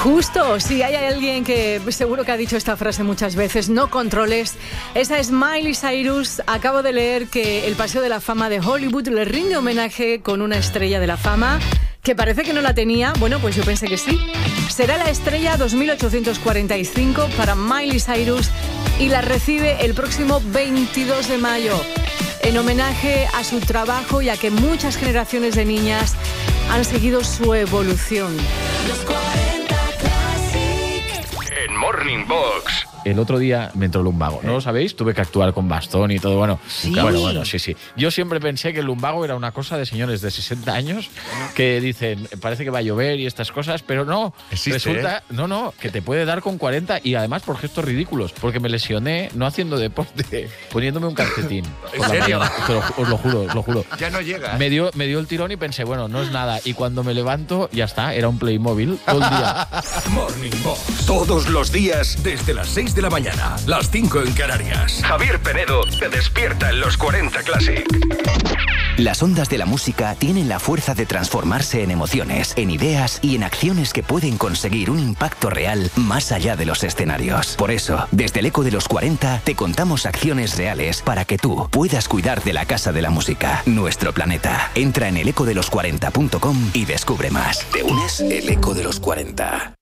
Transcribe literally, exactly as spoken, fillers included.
Justo, si hay alguien que seguro que ha dicho esta frase muchas veces, no controles. Esa es Miley Cyrus. Acabo de leer que el Paseo de la Fama de Hollywood le rinde homenaje con una estrella de la fama que parece que no la tenía. Bueno, pues yo pensé que sí. Será la estrella dos mil ochocientos cuarenta y cinco para Miley Cyrus y la recibe el próximo veintidós de mayo en homenaje a su trabajo y a que muchas generaciones de niñas han seguido su evolución. Los cuarenta Classic. En Morning Box. El otro día me entró lumbago, ¿no lo sabéis? Tuve que actuar con bastón y todo, bueno. ¿Sí? Bueno, bueno, sí, sí. Yo siempre pensé que el lumbago era una cosa de señores de sesenta años que dicen, parece que va a llover y estas cosas, pero no. Existe, Resulta, ¿eh? no, no, que te puede dar con cuarenta y además por gestos ridículos, porque me lesioné no haciendo deporte, poniéndome un calcetín. ¿En por la serio? mañana. Te lo- os lo juro, os lo juro. Ya no llega. Me dio, me dio el tirón y pensé, bueno, no es nada. Y cuando me levanto, ya está, era un Playmobil todo el día. Morning Box. Todos los días desde las seis de la mañana. Las cinco en Canarias. Javier Penedo te despierta en los cuarenta Classic. Las ondas de la música tienen la fuerza de transformarse en emociones, en ideas y en acciones que pueden conseguir un impacto real más allá de los escenarios. Por eso, desde el Eco de los cuarenta te contamos acciones reales para que tú puedas cuidar de la Casa de la Música, nuestro planeta. Entra en el eco de los cuarenta punto com y descubre más. ¿Te unes? El Eco de los cuarenta.